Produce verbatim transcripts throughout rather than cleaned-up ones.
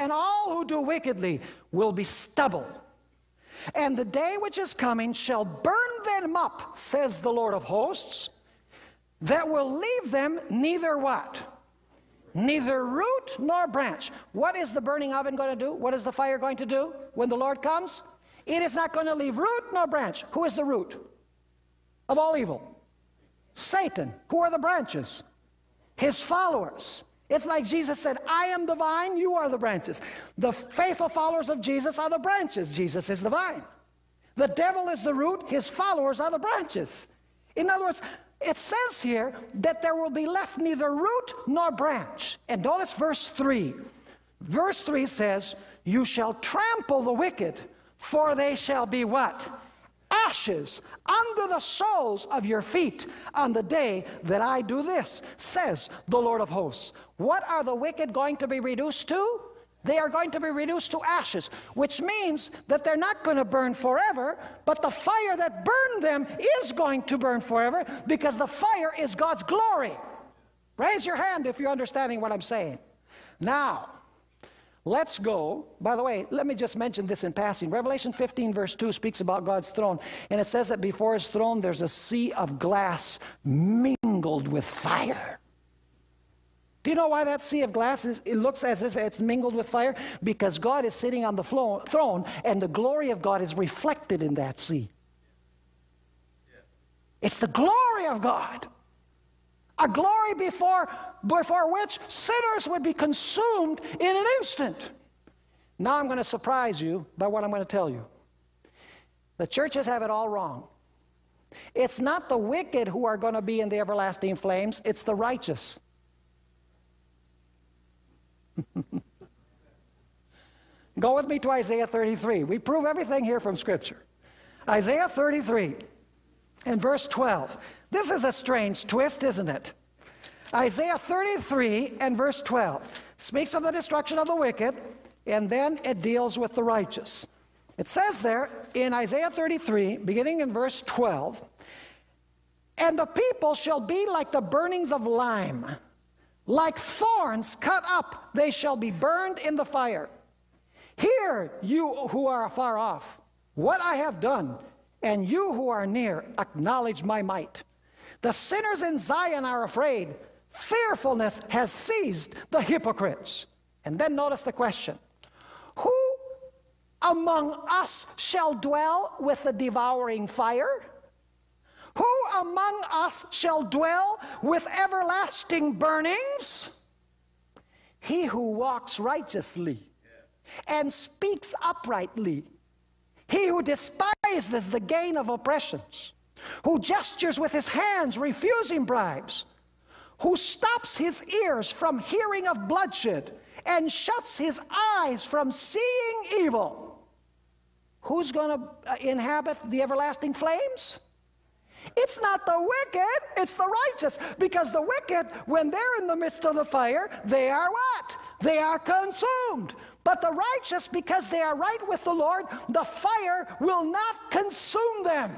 and all who do wickedly will be stubble. And the day which is coming shall burn them up, says the Lord of hosts, that will leave them neither what? Neither root nor branch. What is the burning oven going to do? What is the fire going to do when the Lord comes? It is not going to leave root nor branch. Who is the root of all evil? Satan. Who are the branches? His followers. It's like Jesus said, I am the vine, you are the branches. The faithful followers of Jesus are the branches. Jesus is the vine. The devil is the root, his followers are the branches. In other words, it says here that there will be left neither root nor branch. And notice verse three. Verse three says, you shall trample the wicked, for they shall be what? Ashes under the soles of your feet on the day that I do this, says the Lord of hosts. What are the wicked going to be reduced to? They are going to be reduced to ashes, which means that they're not going to burn forever, but the fire that burned them is going to burn forever, because the fire is God's glory. Raise your hand if you're understanding what I'm saying. Now, let's go. By the way, let me just mention this in passing. Revelation fifteen verse two speaks about God's throne, and it says that before his throne there's a sea of glass mingled with fire. Do you know why that sea of glass is, it looks as if it's mingled with fire? Because God is sitting on the flo- throne, and the glory of God is reflected in that sea. It's the glory of God. A glory before, before which sinners would be consumed in an instant. Now I'm going to surprise you by what I'm going to tell you. The churches have it all wrong. It's not the wicked who are going to be in the everlasting flames, it's the righteous. Go with me to Isaiah thirty-three. We prove everything here from Scripture. Isaiah thirty-three and verse twelve. This is a strange twist, isn't it? Isaiah thirty-three and verse twelve speaks of the destruction of the wicked, and then it deals with the righteous. It says there in Isaiah thirty-three, beginning in verse twelve, and the people shall be like the burnings of lime. Like thorns cut up, they shall be burned in the fire. Hear, you who are afar off, what I have done, and you who are near, acknowledge my might. The sinners in Zion are afraid. Fearfulness has seized the hypocrites. And then notice the question. Who among us shall dwell with the devouring fire? Who among us shall dwell with everlasting burnings? He who walks righteously and speaks uprightly. He who despises the gain of oppressions, who gestures with his hands refusing bribes, who stops his ears from hearing of bloodshed and shuts his eyes from seeing evil. Who's going to inhabit the everlasting flames? It's not the wicked, it's the righteous. Because the wicked, when they're in the midst of the fire, they are what? They are consumed. But the righteous, because they are right with the Lord, the fire will not consume them.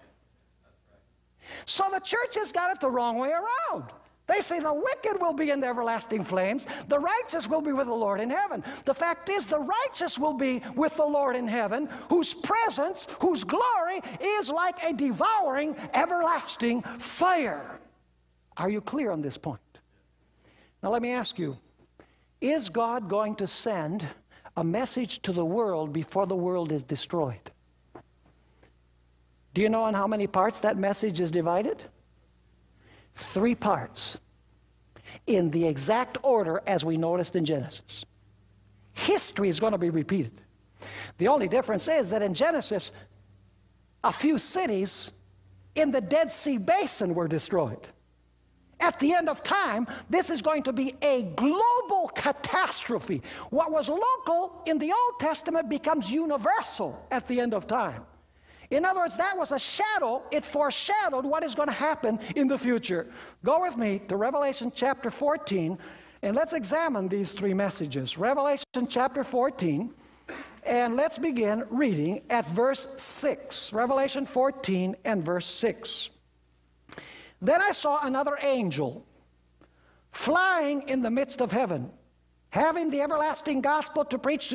So the church has got it the wrong way around. They say the wicked will be in the everlasting flames. The righteous will be with the Lord in heaven. The fact is, the righteous will be with the Lord in heaven, whose presence, whose glory is like a devouring, everlasting fire. Are you clear on this point? Now let me ask you, is God going to send a message to the world before the world is destroyed? Do you know on how many parts that message is divided? Three parts, in the exact order as we noticed in Genesis. History is going to be repeated. The only difference is that in Genesis, a few cities in the Dead Sea Basin were destroyed. At the end of time, this is going to be a global catastrophe. What was local in the Old Testament becomes universal at the end of time. In other words, that was a shadow. It foreshadowed what is going to happen in the future. Go with me to Revelation chapter fourteen, and let's examine these three messages. Revelation chapter fourteen, and let's begin reading at verse six. Revelation fourteen and verse six. Then I saw another angel flying in the midst of heaven, having the everlasting gospel to preach to